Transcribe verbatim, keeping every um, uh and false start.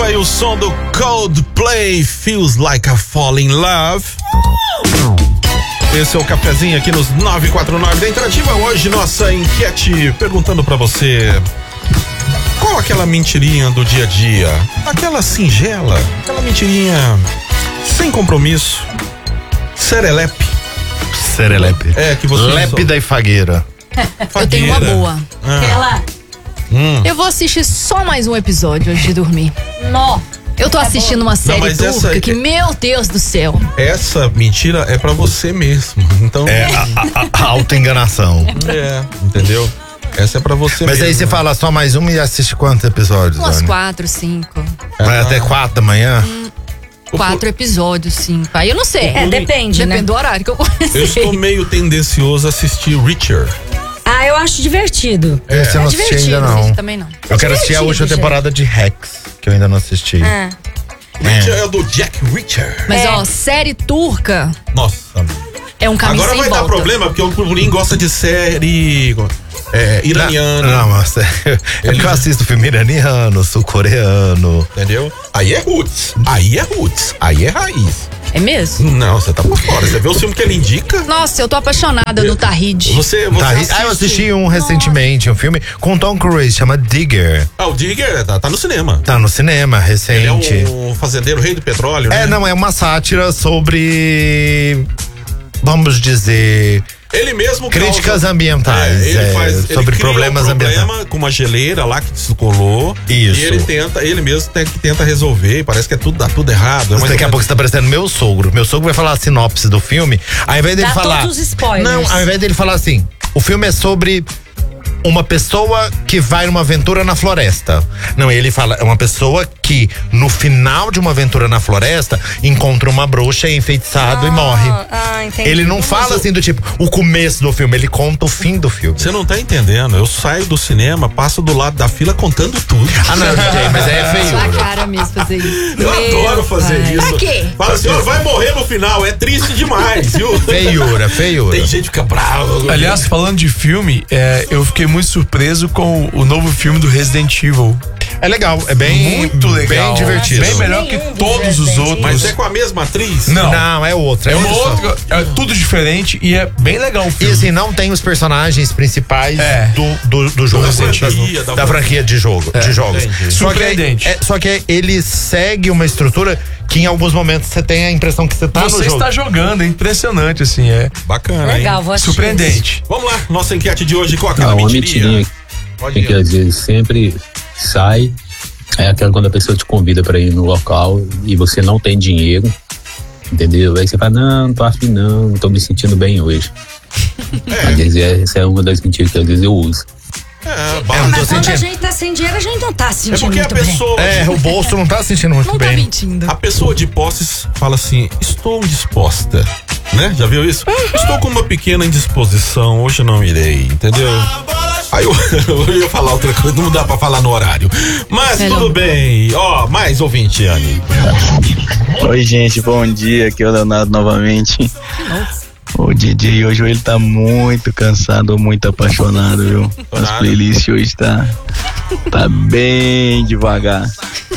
Interativa e o som do Coldplay, Feels Like a Fall in Love. Esse é o cafezinho aqui nos nove quatro nove da Interativa. Hoje nossa enquete perguntando pra você: qual aquela mentirinha do dia a dia? Aquela singela, aquela mentirinha sem compromisso, serelepe. Serelepe. É, que você Lépida e fagueira. Eu tenho uma boa. Ah. Ela. Hum. Eu vou assistir só mais um episódio antes de dormir. Nó. Eu tô assistindo uma série mas turca essa- que, meu Deus do céu. Essa mentira é pra você mesmo. Então, É a, a, a autoenganação. é, entendeu? Essa é pra você Mas mesmo. aí você fala só mais uma e assiste quantos episódios? Umas Ana? quatro, cinco. Vai Ah. até quatro da manhã? Quatro episódios, cinco. Aí eu não sei. É, depende, Depende né? do horário que eu comecei. Eu estou meio tendencioso a assistir Richard. Ah, eu acho divertido. Esse eu não assisti ainda Divertido, não. gente, também não. Eu quero assistir a divertido, última gente. temporada de Rex, que eu ainda não assisti. Ah. Richard é, do Jack Richard. Mas É. ó, série turca Nossa. é um caminho Agora sem vai volta. dar problema, porque o Pulim gosta de série é, iraniana. Não, mas é porque eu assisto filme iraniano, sul-coreano. Entendeu? Aí é roots. Aí é roots. Aí é raiz. É mesmo? Não, você tá por fora. Você vê o filme que ele indica? Nossa, eu tô apaixonada no Tahid. Você, você Tá, assiste... ah, eu assisti um recentemente, um filme com Tom Cruise, chama Digger. Ah, o Digger tá, tá no cinema. Tá no cinema, Ele recente. é um fazendeiro rei do petróleo, né? É, não, é uma sátira sobre, vamos dizer, Ele mesmo críticas causa- ambientais, É, ele é, faz, ele sobre cria problemas um problema ambientais. com uma geleira lá que descolou. Isso. E ele tenta, ele mesmo tem, que tenta resolver. E parece que é tudo, dá tudo errado. É mais Daqui ou a pouco menos- você tá parecendo meu sogro. Meu sogro vai falar a sinopse do filme. Ao invés dele Dá falar. todos os spoilers. Não, ao invés dele falar assim: o filme é sobre uma pessoa que vai numa aventura na floresta. Não, ele fala, é uma pessoa que no final de uma aventura na floresta encontra uma bruxa, é enfeitiçado e morre. Ah, entendi. Ele não fala assim do tipo, o começo do filme, ele conta o fim do filme. Você não tá entendendo. Eu saio do cinema, passo do lado da fila contando tudo. Ah, não, D J, mas aí é feio. Sua cara mesmo fazer isso. Eu adoro fazer pai. isso. Pra quê? Fala assim, ó, vai morrer no final. É triste demais, viu? Feiura, feiura. Tem gente que fica brava. Aliás, falando de filme, é, eu fiquei muito surpreso com o novo filme do Resident Evil. É legal, é bem, Muito legal. bem divertido. Bem melhor que Nenhum todos os Resident outros. Mas é com a mesma atriz? Não. Não, é outra. É uma outra. outra, é tudo diferente e é bem legal o E filme. assim, não tem os personagens principais É. do, do, do jogo. Da assim, franquia, da, da da franquia de jogo, de jogos. entendi. Só que, Surpreendente. é, só que ele segue uma estrutura que em alguns momentos você tem a impressão que você tá Você no jogo. está jogando, é impressionante, assim, é Bacana, Legal, hein? vou assistir. surpreendente. Vamos lá, nossa enquete de hoje. Qual aquela Ah, uma mentirinha? mentirinha Pode que ir. às vezes sempre sai. É aquela quando a pessoa te convida para ir no local e você não tem dinheiro, entendeu? Aí você fala, não, não tô afim não, não tô me sentindo bem hoje. Às vezes é, essa é uma das mentiras que às vezes eu uso. É, Eu bala. não tô Mas quando a sentindo. gente tá sem dinheiro, a gente não tá se É sentindo porque a muito bem. pessoa, É, o bolso não tá se sentindo muito Não tá bem. mentindo. a pessoa de posses fala assim, estou indisposta, né? Já viu isso? Estou com uma pequena indisposição, hoje não irei, entendeu? Aí eu, eu ia falar outra coisa, não dá pra falar no horário. Mas É, tudo não. bem. Ó, mais ouvinte, Anny. Oi, gente, bom dia. Aqui é o Leonardo novamente. O D J hoje ele tá muito cansado, muito apaixonado, viu? As Nada. playlists hoje tá, tá bem devagar.